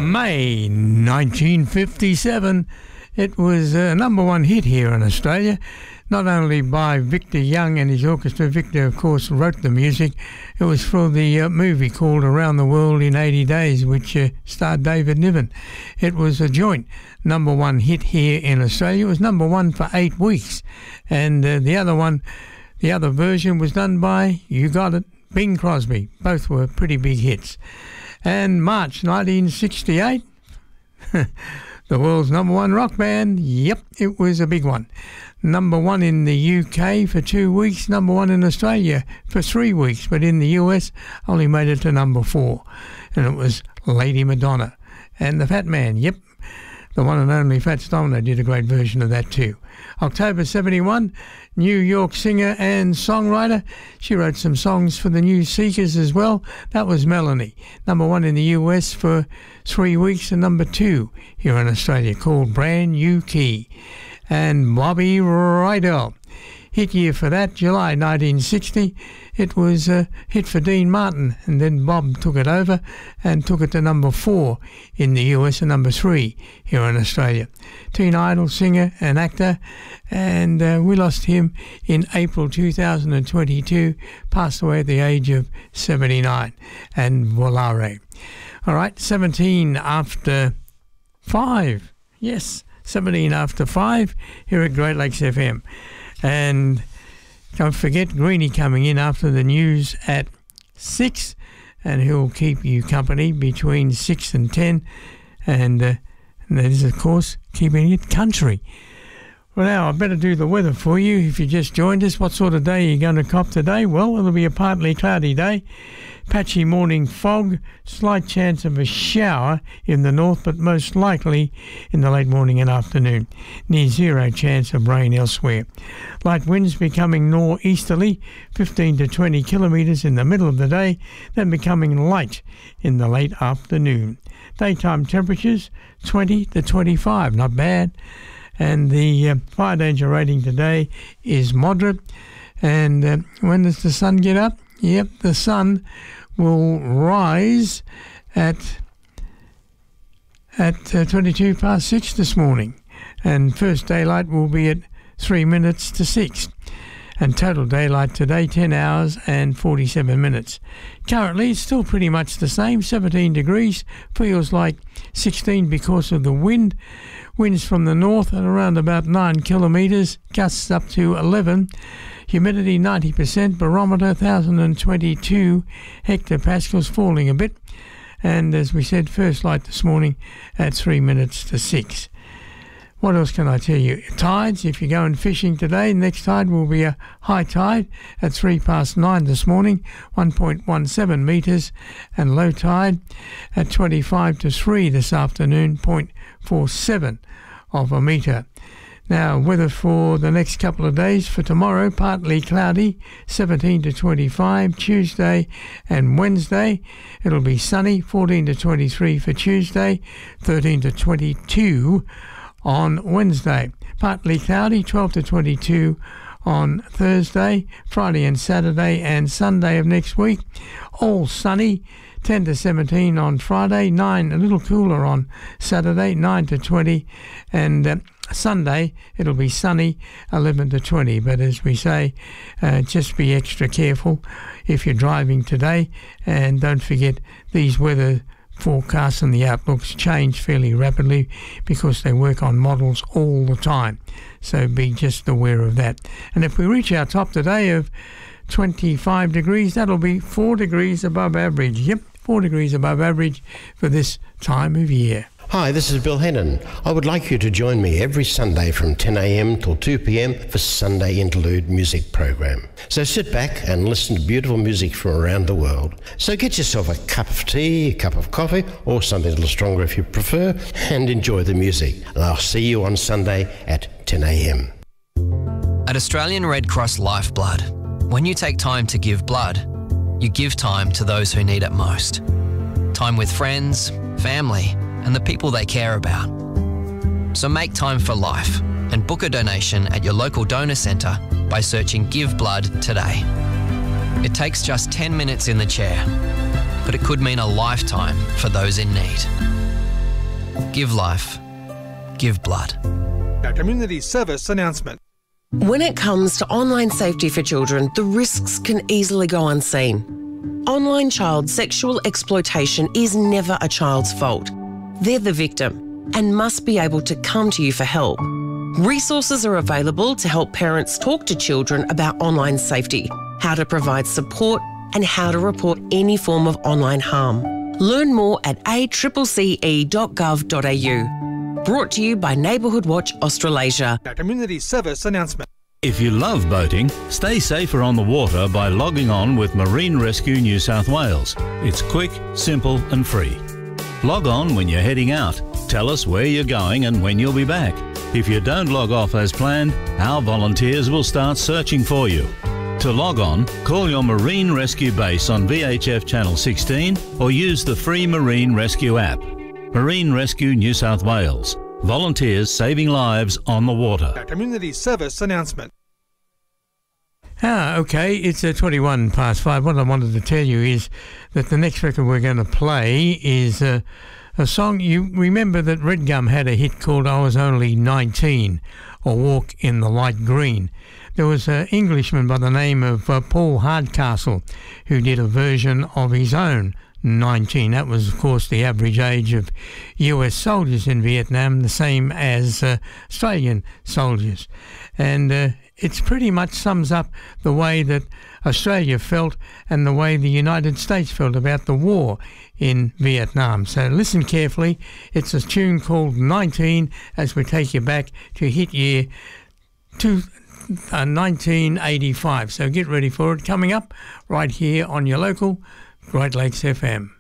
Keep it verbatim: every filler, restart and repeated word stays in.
May nineteen fifty-seven. It was a number one hit here in Australia, not only by Victor Young and his orchestra. Victor, of course, wrote the music. It was for the uh, movie called Around the World in eighty days, which uh, starred David Niven. It was a joint number one hit here in Australia. It was number one for eight weeks. And uh, the other one, the other version was done by, you got it, Bing Crosby. Both were pretty big hits. And March nineteen sixty-eight, the world's number one rock band, yep, it was a big one. Number one in the U K for two weeks, number one in Australia for three weeks, but in the U S only made it to number four. And it was Lady Madonna. And the Fat Man, yep, the one and only Fats Domino did a great version of that too. October seventy-one, New York singer and songwriter. She wrote some songs for the New Seekers as well. That was Melanie. Number one in the U S for three weeks and number two here in Australia, called Brand New Key. And Bobby Rydell. Hit year for that, July nineteen sixty. It was a hit for Dean Martin, and then Bob took it over and took it to number four in the U S and number three here in Australia. Teen Idol singer and actor, and uh, we lost him in April two thousand twenty-two, passed away at the age of seventy-nine, and Volare. All right, seventeen after five. Yes, seventeen after five here at Great Lakes F M. And don't forget Greenie coming in after the news at six, and he'll keep you company between six and ten, and, uh, and that is, of course, keeping it country. Well, now, I better do the weather for you. If you just joined us, what sort of day are you going to cop today? Well, it'll be a partly cloudy day. Patchy morning fog, slight chance of a shower in the north, but most likely in the late morning and afternoon. Near zero chance of rain elsewhere. Light winds becoming northeasterly, fifteen to twenty kilometres in the middle of the day, then becoming light in the late afternoon. Daytime temperatures, twenty to twenty-five, not bad. And the uh, fire danger rating today is moderate. And uh, when does the sun get up? Yep, the sun will rise at at uh, twenty-two past six this morning, and first daylight will be at three minutes to six, and total daylight today ten hours and forty-seven minutes. Currently it's still pretty much the same, seventeen degrees, feels like sixteen because of the wind. Winds from the north at around about nine kilometres, gusts up to eleven. Humidity ninety percent, barometer one thousand twenty-two hectopascals, falling a bit. And as we said, first light this morning at three minutes to six. What else can I tell you? Tides, if you're going fishing today, next tide will be a high tide at three past nine this morning, one point one seven metres, and low tide at twenty-five to three this afternoon, zero point four seven of a metre. Now, weather for the next couple of days. For tomorrow, partly cloudy, seventeen to twenty-five. Tuesday and Wednesday, it'll be sunny, fourteen to twenty-three for Tuesday, thirteen to twenty-two on Wednesday. Partly cloudy, twelve to twenty-two on Thursday. Friday and Saturday and Sunday of next week, all sunny, ten to seventeen on Friday, nine, a little cooler on Saturday, nine to twenty, and uh, Sunday it'll be sunny, eleven to twenty. But as we say, uh, just be extra careful if you're driving today, and don't forget these weather forecasts and the outlooks change fairly rapidly because they work on models all the time, so be just aware of that. And if we reach our top today of twenty-five degrees, that'll be four degrees above average. Yep, four degrees above average for this time of year. Hi, this is Bill Hennon. I would like you to join me every Sunday from ten a.m. till two p.m. for Sunday Interlude music program. So sit back and listen to beautiful music from around the world. So get yourself a cup of tea, a cup of coffee, or something a little stronger if you prefer, and enjoy the music. And I'll see you on Sunday at ten a.m. At Australian Red Cross Lifeblood, when you take time to give blood, you give time to those who need it most. Time with friends, family, and the people they care about. So make time for life and book a donation at your local donor centre by searching Give Blood today. It takes just ten minutes in the chair, but it could mean a lifetime for those in need. Give life. Give blood. A community service announcement. When it comes to online safety for children, the risks can easily go unseen. Online child sexual exploitation is never a child's fault. They're the victim and must be able to come to you for help. Resources are available to help parents talk to children about online safety, how to provide support, and how to report any form of online harm. Learn more at a c c c e dot gov dot a u. Brought to you by Neighbourhood Watch Australasia. A community service announcement. If you love boating, stay safer on the water by logging on with Marine Rescue New South Wales. It's quick, simple and free. Log on when you're heading out. Tell us where you're going and when you'll be back. If you don't log off as planned, our volunteers will start searching for you. To log on, call your Marine Rescue base on V H F Channel sixteen or use the free Marine Rescue app. Marine Rescue New South Wales. Volunteers saving lives on the water. A community service announcement. Ah, okay, it's uh, twenty-one past five. What I wanted to tell you is that the next record we're going to play is uh, a song. You remember that Red Gum had a hit called I Was Only nineteen, or Walk in the Light Green. There was an Englishman by the name of uh, Paul Hardcastle who did a version of his own, nineteen. That was, of course, the average age of U S soldiers in Vietnam, the same as uh, Australian soldiers. And uh, it pretty much sums up the way that Australia felt and the way the United States felt about the war in Vietnam. So listen carefully. It's a tune called nineteen as we take you back to hit year two, uh, nineteen eighty-five. So get ready for it. Coming up right here on your local Great Lakes F M.